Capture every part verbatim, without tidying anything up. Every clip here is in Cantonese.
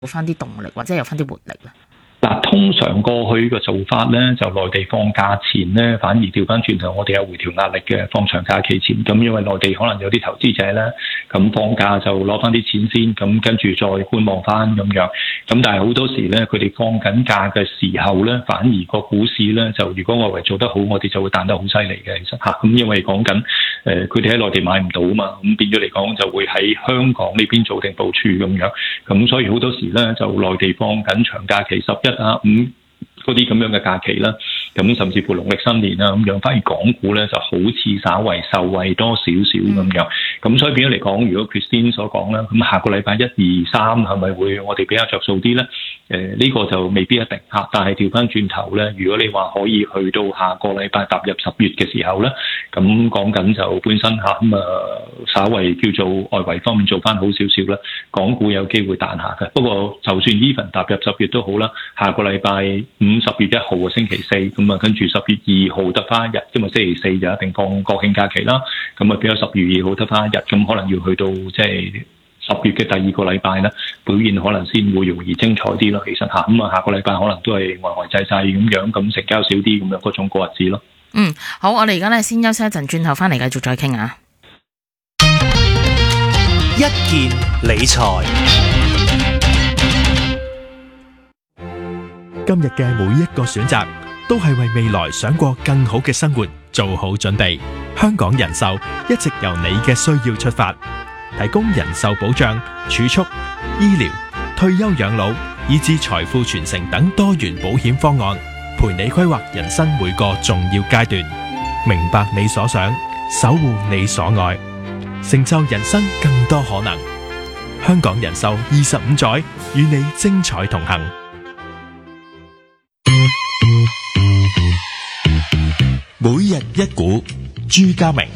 有翻啲動力或者有翻啲活力咧？ 嗱，通常過去嘅做法咧，就內地放假前咧，反而調翻轉頭，我哋有回調壓力嘅，放長假期前。咁因為內地可能有啲投資者咧，咁放假就攞翻啲錢先，咁跟住再觀望翻咁樣。咁但係好多時咧，佢哋放緊假嘅時候咧，反而個股市咧，就如果外圍做得好，我哋就會彈得好犀利嘅。其實嚇，咁因為講緊誒，佢哋喺內地買唔到啊嘛，咁變咗嚟講就會喺香港呢邊做定部署咁樣。咁所以好多時咧，就內地放緊長假期十一啊，五嗰啲咁樣嘅假期啦，咁甚至乎農曆新年啦咁樣，反而港股咧就好似稍為受惠多少少咁樣，咁所以變咗嚟講，如果 Christine 所講啦，咁下個禮拜一二三係咪會我哋比較着數啲咧？誒、呃、呢、呢個就未必一定嚇，但係調翻轉頭咧，如果你話可以去到下個禮拜踏入十月嘅時候咧，咁講緊就本身嚇咁啊，稍為叫做外圍方面做翻好少少啦，港股有機會彈下嘅。不過就算 even 踏入十月都好啦，下個禮拜五十月一號嘅星期四，咁啊跟住十月二號得翻一日，因為星期四就一定放國慶假期啦，咁啊變咗十月二號得翻一日，咁可能要去到即係十月嘅第二個禮拜咧，表現可能先會容易精彩啲咯。其實嚇，咁啊下個禮拜可能都係呆呆滯滯咁樣，咁成交少啲咁樣嗰種過日子咯。 嗯，好，我哋而家咧先休息一陣，轉頭翻嚟繼續再傾啊。 一件理財。今日嘅每一個選擇都係為未來想過更好嘅生活做好準備。香港人壽一直由你嘅需要出發，提供人壽保障、儲蓄、醫療、退休養老以至財富傳承等多元保險方案，陪你規劃人生每個重要階段，明白你所想，守護你所愛，成就人生更多可能。香港人壽二十五載，與你精彩同行。每日一股，朱家明。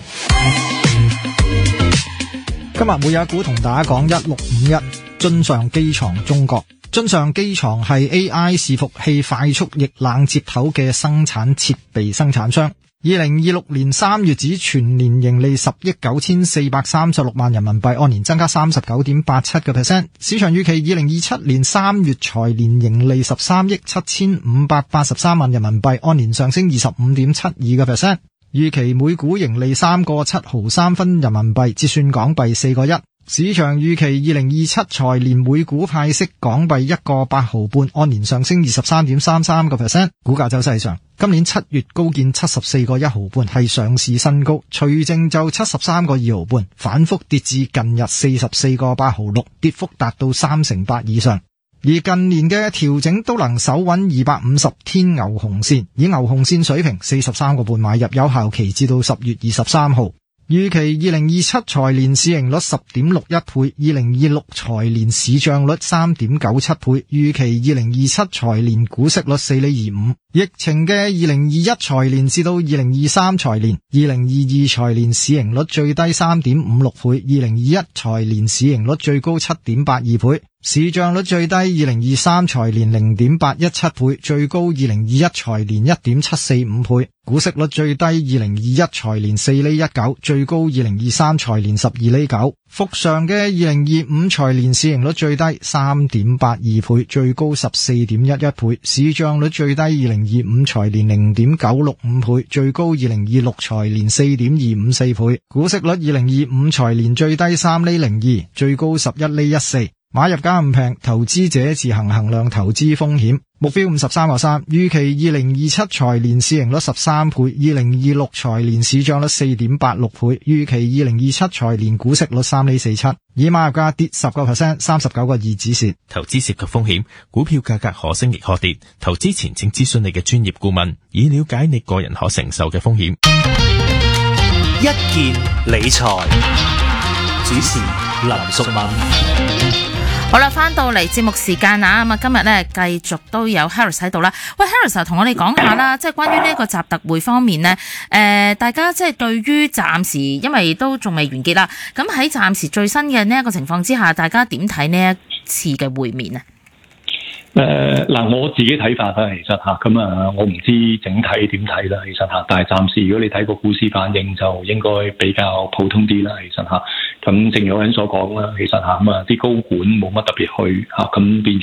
今日每日一股同大家講一六五一津上機床中國。津上機床係 A I 伺服器快速液冷接頭嘅生產設備生產商。二零二六年三月止全年盈利十億九千四百三十六萬人民幣，按年增加三十九點八七個 percent。市場預期二零二七年三月財年盈利十三億七千五百八十三萬人民幣，按年上升二十五點七二個 percent。預期每股盈利三個七毫三分人民幣，折算港幣四個一。市場預期二零二七財年每股派息港幣一個八毫半，按年上升二十三點三三個 percent。股價走勢上，今年七月高見七十四個一毫半，係上市新高，除淨就七十三個二毫半，反覆跌至近日四十四個八毫六，跌幅達到三成八以上。而近年嘅調整都能守穩二百五十天牛熊線，以牛熊線水平四十三個半買入，有效期至到十月二十三號。預期二零二七財年市盈率十點六一倍，二零二六財年市賬率三點九七倍，預期二零二七財年股息率四厘二五。疫情嘅二零二一財年至到二零二三財年，二零二二財年市盈率最低三點五六倍，二零二一財年市盈率最高七點八二倍。市賬率最低二零二三財年零點八一七倍，最高二零二一財年一點七四五倍。股息率最低二零二一財年四厘一九，最高二零二三財年十二厘九。復常嘅二零二五財年市盈率最低三點八二倍，最高十四點一一倍。市賬率最低二零二五財年零點九六五倍，最高二零二六財年四點二五四倍。股息率二零二五財年最低三厘零二，最高十一厘一四。買入價唔平，投資者自行衡量投資風險。目標五十三個三，預期二零二七財年市盈率十三倍，二零二六財年市賬率四點八六倍，預期二零二七財年股息率三厘四七。以買入價跌十個 percent， 三十九個二止蝕。 投資涉及風險，股票價格可升亦可跌，投資前請諮詢你嘅專業顧問，以了解你個人可承受嘅風險。 一件理財主持林淑敏。 好啦，翻到嚟節目時間啊，咁啊今日咧繼續都有 Harris 喺度啦。喂 ，Harris 同我哋講下啦，即係關於呢一個習特會方面咧，誒、呃，大家即係對於暫時，因為都仲未完結啦，咁喺暫時最新嘅呢一個情況之下，大家點睇呢一次嘅會面啊？ 誒嗱、呃，我自己睇法啦，其實嚇咁啊，我唔知整體點睇啦，其實嚇，但係暫時如果你睇個股市反應，就應該比較普通啲啦，其實嚇。咁正如有人所講啦，其實嚇咁啊，啲高管冇乜特別去嚇，咁變咗